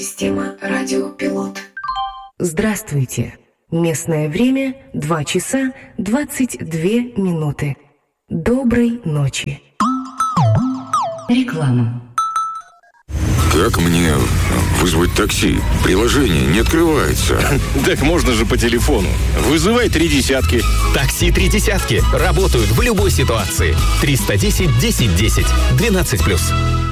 Система радиопилот. Здравствуйте. Местное время 2 часа 22 минуты. Доброй ночи. Реклама. Как мне вызвать такси? Приложение не открывается. Так можно же по телефону. Вызывай 3 десятки. Такси 3 десятки. Работают в любой ситуации. 310 10 10. 12+.